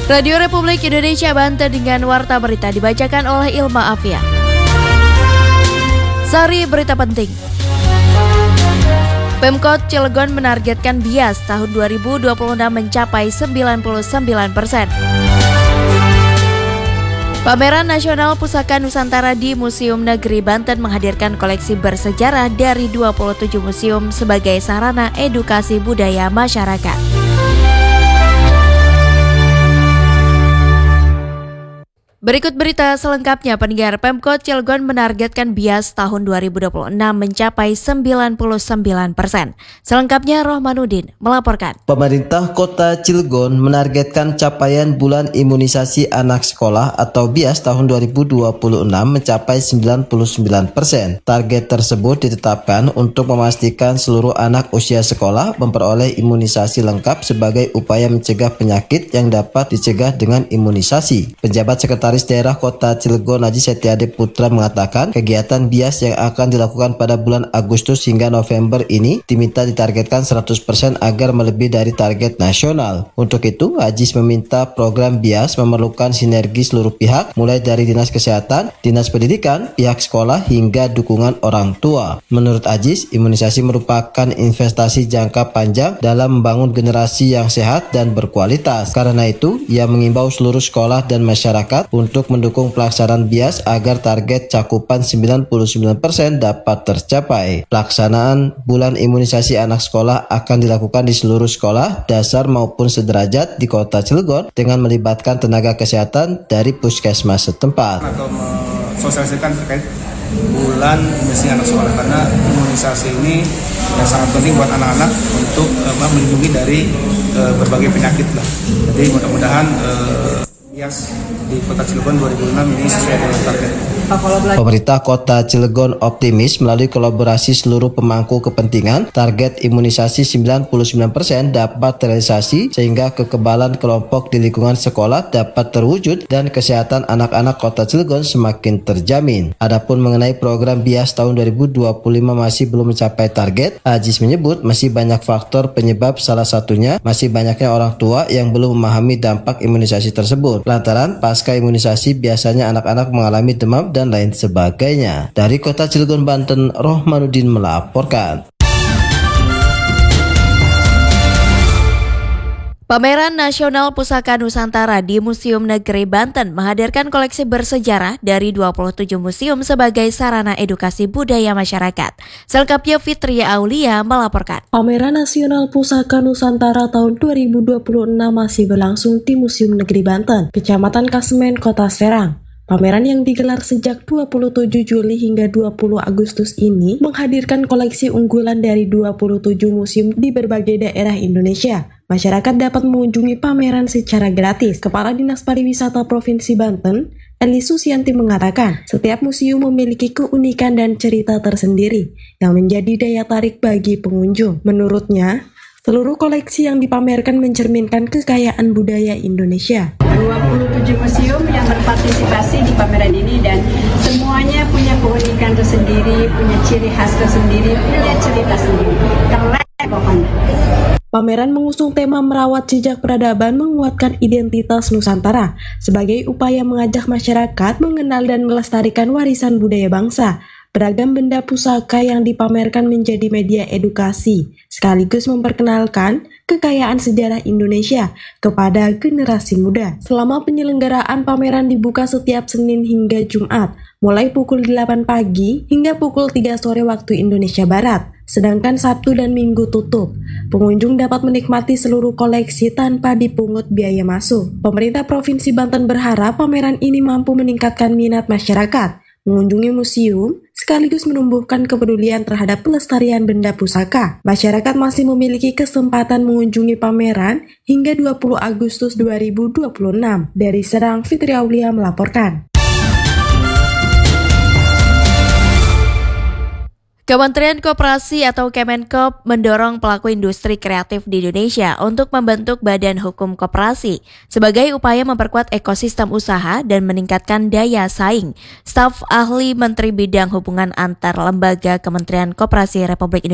Radio Republik Indonesia Banten dengan Warta Berita dibacakan oleh Ilma Afia. Sari berita penting. Pemkot Cilegon menargetkan bias tahun 2026 mencapai 99%. Pameran Nasional Pusaka Nusantara di Museum Negeri Banten menghadirkan koleksi bersejarah dari 27 museum sebagai sarana edukasi budaya masyarakat. Berikut berita selengkapnya, pendengar. Pemkot Cilegon menargetkan bias tahun 2026 mencapai 99%. Selengkapnya Rohmanuddin melaporkan. Pemerintah Kota Cilegon menargetkan capaian bulan imunisasi anak sekolah atau bias tahun 2026 mencapai 99%. Target tersebut ditetapkan untuk memastikan seluruh anak usia sekolah memperoleh imunisasi lengkap sebagai upaya mencegah penyakit yang dapat dicegah dengan imunisasi. Penjabat Sekretaris Daerah Kota Cilegon Haji Setiade Putra mengatakan kegiatan bias yang akan dilakukan pada bulan Agustus hingga November ini diminta ditargetkan 100% agar melebihi dari target nasional. Untuk itu, Haji meminta program bias memerlukan sinergi seluruh pihak, mulai dari Dinas Kesehatan, Dinas Pendidikan, pihak sekolah, hingga dukungan orang tua. Menurut Haji, imunisasi merupakan investasi jangka panjang dalam membangun generasi yang sehat dan berkualitas. Karena itu, ia mengimbau seluruh sekolah dan masyarakat untuk mendukung pelaksanaan bias agar target cakupan 99% dapat tercapai. Pelaksanaan bulan imunisasi anak sekolah akan dilakukan di seluruh sekolah dasar maupun sederajat di Kota Cilegon dengan melibatkan tenaga kesehatan dari puskesmas setempat. Atau mensosialisasikan terkait bulan imunisasi anak sekolah, karena imunisasi ini yang sangat penting buat anak-anak untuk melindungi dari berbagai penyakit lah. Jadi mudah-mudahan bias di Kota Cilegon 2006 ini sesuai dengan target. Pemerintah Kota Cilegon optimis melalui kolaborasi seluruh pemangku kepentingan, target imunisasi 99% dapat terrealisasi sehingga kekebalan kelompok di lingkungan sekolah dapat terwujud dan kesehatan anak-anak Kota Cilegon semakin terjamin. Adapun mengenai program bias tahun 2025 masih belum mencapai target, Ajis menyebut masih banyak faktor penyebab, salah satunya masih banyaknya orang tua yang belum memahami dampak imunisasi tersebut. Lantaran pasca imunisasi biasanya anak-anak mengalami demam dan lain sebagainya. Dari Kota Cilegon, Banten, Rohmanuddin melaporkan. Pameran Nasional Pusaka Nusantara di Museum Negeri Banten menghadirkan koleksi bersejarah dari 27 museum sebagai sarana edukasi budaya masyarakat. Selengkapnya Fitria Aulia melaporkan. Pameran Nasional Pusaka Nusantara tahun 2026 masih berlangsung di Museum Negeri Banten, Kecamatan Kasemen, Kota Serang. Pameran yang digelar sejak 27 Juli hingga 20 Agustus ini menghadirkan koleksi unggulan dari 27 museum di berbagai daerah Indonesia. Masyarakat dapat mengunjungi pameran secara gratis. Kepala Dinas Pariwisata Provinsi Banten, Eli Susianti mengatakan, setiap museum memiliki keunikan dan cerita tersendiri yang menjadi daya tarik bagi pengunjung. Menurutnya, seluruh koleksi yang dipamerkan mencerminkan kekayaan budaya Indonesia. 27 museum yang berpartisipasi di pameran ini dan semuanya punya keunikan tersendiri, punya ciri khas tersendiri, punya cerita sendiri. Keren pokoknya. Pameran mengusung tema merawat jejak peradaban menguatkan identitas Nusantara sebagai upaya mengajak masyarakat mengenal dan melestarikan warisan budaya bangsa. Beragam benda pusaka yang dipamerkan menjadi media edukasi, sekaligus memperkenalkan kekayaan sejarah Indonesia kepada generasi muda. Selama penyelenggaraan pameran dibuka setiap Senin hingga Jumat, mulai pukul 8 pagi hingga pukul 3 sore waktu Indonesia Barat. Sedangkan Sabtu dan Minggu tutup. Pengunjung dapat menikmati seluruh koleksi tanpa dipungut biaya masuk. Pemerintah Provinsi Banten berharap pameran ini mampu meningkatkan minat masyarakat mengunjungi museum, sekaligus menumbuhkan kepedulian terhadap pelestarian benda pusaka. Masyarakat masih memiliki kesempatan mengunjungi pameran hingga 20 Agustus 2026. Dari Serang, Fitria Aulia melaporkan. Kementerian Koperasi atau Kemenkop mendorong pelaku industri kreatif di Indonesia untuk membentuk badan hukum koperasi sebagai upaya memperkuat ekosistem usaha dan meningkatkan daya saing. Staf ahli Menteri Bidang Hubungan Antar Lembaga Kementerian Koperasi Republik Indonesia